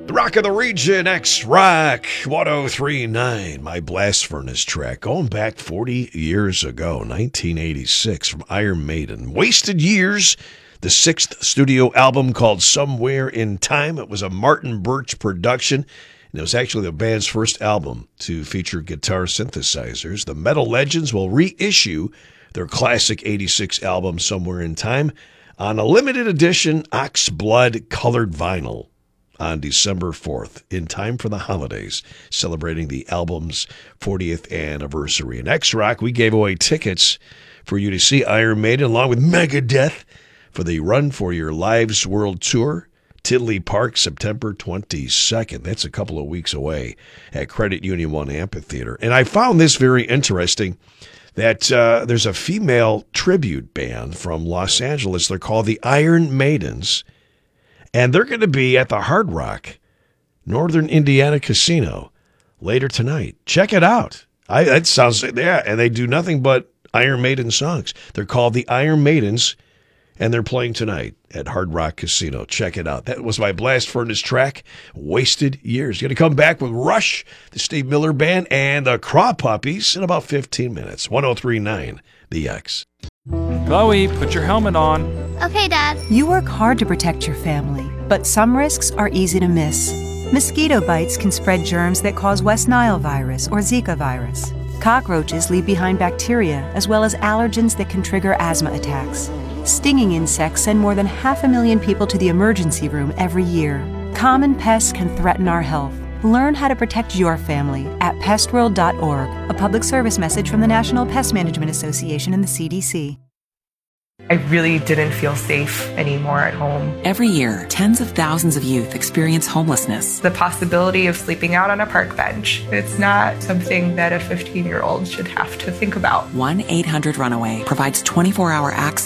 Rock of the Region, X-Rock 1039, my Blast Furnace track, going back 40 years ago, 1986, from Iron Maiden. Wasted Years, the sixth studio album called Somewhere in Time. It was a Martin Birch production, and it was actually the band's first album to feature guitar synthesizers. The Metal Legends will reissue their classic 86 album, Somewhere in Time, on a limited edition ox blood colored vinyl on December 4th, in time for the holidays, celebrating the album's 40th anniversary. In X-Rock, we gave away tickets for you to see Iron Maiden along with Megadeth for the Run for Your Lives World Tour, Tinley Park, September 22nd. That's a couple of weeks away at Credit Union One Amphitheater. And I found this very interesting, that there's a female tribute band from Los Angeles. They're called the Iron Maidens. And they're going to be at the Hard Rock, Northern Indiana Casino later tonight. Check it out. That sounds, yeah, and they do nothing but Iron Maiden songs. They're called the Iron Maidens, and they're playing tonight at Hard Rock Casino. Check it out. That was my Blast Furnace track, Wasted Years. Going to come back with Rush, the Steve Miller Band, and the Craw Puppies in about 15 minutes. 1039 The X. Chloe, put your helmet on. Okay, Dad. You work hard to protect your family, but some risks are easy to miss. Mosquito bites can spread germs that cause West Nile virus or Zika virus. Cockroaches leave behind bacteria as well as allergens that can trigger asthma attacks. Stinging insects send more than 500,000 people to the emergency room every year. Common pests can threaten our health. Learn how to protect your family at pestworld.org, a public service message from the National Pest Management Association and the CDC. I really didn't feel safe anymore at home. Every year, tens of thousands of youth experience homelessness. The possibility of sleeping out on a park bench, it's not something that a 15-year-old should have to think about. 1-800-RUNAWAY provides 24-hour access